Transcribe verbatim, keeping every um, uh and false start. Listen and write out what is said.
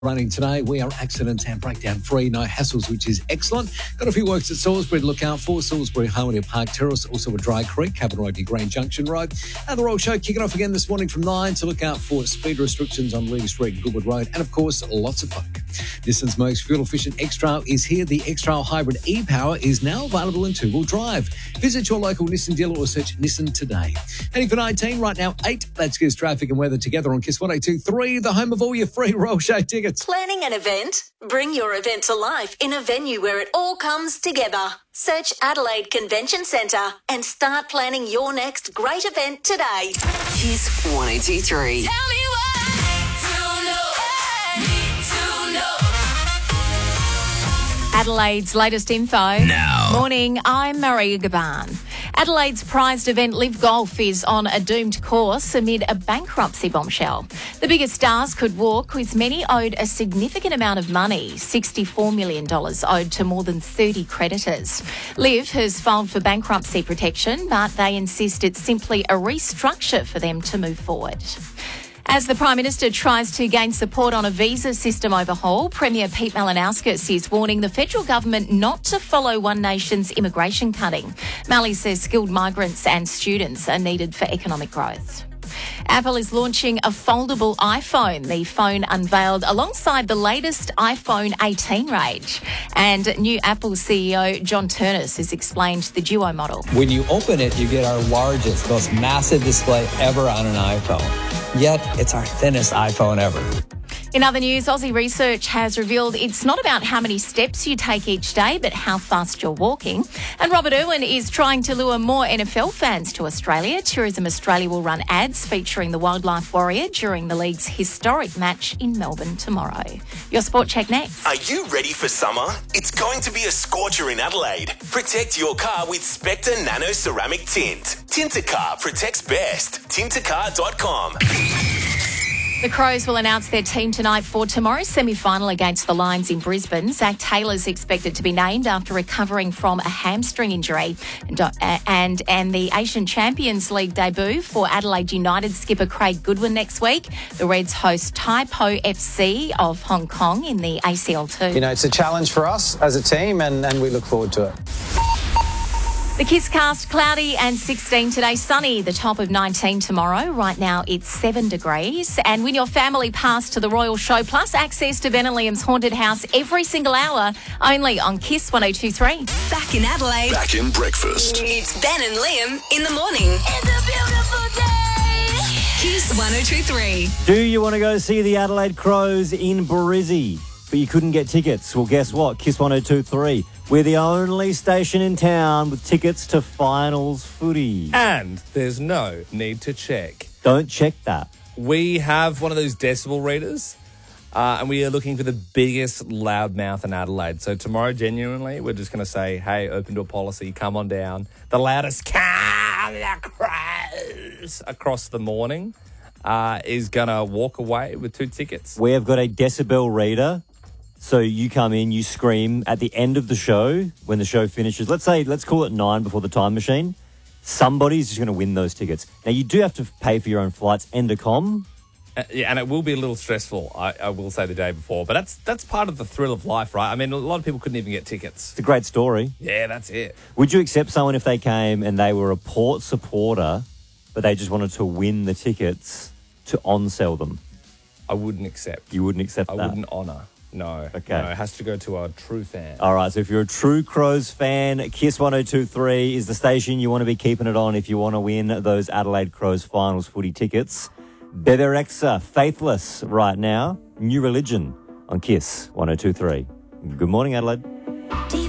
Running today, we are accident and breakdown free, no hassles, which is excellent. Got a few works at Salisbury to look out for. Salisbury, Harmonia Park Terrace, also at Dry Creek, Cabin Road to Grand Junction Road. And the Royal Show kicking off again this morning from nine to look out for speed restrictions on Lee Street and Goodwood Road. And of course, lots of fun. Nissan's most fuel efficient X-Trail is here. The X-Trail Hybrid e-Power is now available in two-wheel drive. Visit your local Nissan dealer or search Nissan today. Heading for nineteen, right now eight. Let's get traffic and weather together on Kiss one oh two point three, the home of all your free Royal Show tickets. Planning an event? Bring your event to life in a venue where it all comes together. Search Adelaide Convention Centre and start planning your next great event today. Kiss one oh two point three. Tell me why. To know. Need to know. Adelaide's latest info. Now. Morning, I'm Maria Gaban. Adelaide's prized event Live Golf is on a doomed course amid a bankruptcy bombshell. The biggest stars could walk, with many owed a significant amount of money, sixty-four million dollars owed to more than thirty creditors. Live has filed for bankruptcy protection, but they insist it's simply a restructure for them to move forward. As the Prime Minister tries to gain support on a visa system overhaul, Premier Pete Malinauskas is warning the federal government not to follow One Nation's immigration cutting. Mali says skilled migrants and students are needed for economic growth. Apple is launching a foldable iPhone. The phone unveiled alongside the latest iPhone eighteen range. And new Apple C E O John Ternus has explained the Duo model. When you open it, you get our largest, most massive display ever on an iPhone. Yet, it's our thinnest iPhone ever. In other news, Aussie research has revealed it's not about how many steps you take each day, but how fast you're walking. And Robert Irwin is trying to lure more N F L fans to Australia. Tourism Australia will run ads featuring the Wildlife Warrior during the league's historic match in Melbourne tomorrow. Your Sport Check next. Are you ready for summer? It's going to be a scorcher in Adelaide. Protect your car with Spectre Nano Ceramic Tint. Tint-A-Car protects best. Tint A Car dot com. The Crows will announce their team tonight for tomorrow's semi-final against the Lions in Brisbane. Zach Taylor's expected to be named after recovering from a hamstring injury. And, uh, and, and the Asian Champions League debut for Adelaide United skipper Craig Goodwin next week. The Reds host Tai Po F C of Hong Kong in the A C L two. You know, it's a challenge for us as a team and, and we look forward to it. The Kisscast, cloudy and sixteen today, sunny, the top of nineteen tomorrow. Right now it's seven degrees. And win your family pass to the Royal Show, plus access to Ben and Liam's haunted house every single hour, only on Kiss one oh two point three. Back in Adelaide. Back in breakfast. It's Ben and Liam in the morning. It's a beautiful day. Kiss one oh two point three. Do you want to go see the Adelaide Crows in Brizzy, but you couldn't get tickets? Well, guess what? Kiss one oh two point three. We're the only station in town with tickets to finals footy. And there's no need to check. Don't check that. We have one of those decibel readers, uh, and we are looking for the biggest loudmouth in Adelaide. So tomorrow, genuinely, we're just going to say, hey, open door policy, come on down. The loudest come the Crows across the morning uh, is going to walk away with two tickets. We have got a decibel reader. So you come in, you scream at the end of the show, when the show finishes. Let's say, let's call it nine before the time machine. Somebody's just going to win those tickets. Now, you do have to pay for your own flights and a com. Uh, yeah, and it will be a little stressful, I, I will say, the day before. But that's that's part of the thrill of life, right? I mean, a lot of people couldn't even get tickets. It's a great story. Yeah, that's it. Would you accept someone if they came and they were a Port supporter, but they just wanted to win the tickets to on-sell them? I wouldn't accept. You wouldn't accept I that? I wouldn't honour. No. Okay. No, it has to go to a true fan. All right, so if you're a true Crows fan, Kiss one oh two point three is the station you want to be keeping it on if you want to win those Adelaide Crows finals footy tickets. Bebe Rexha, Faithless right now. New Religion on Kiss one oh two point three. Good morning, Adelaide.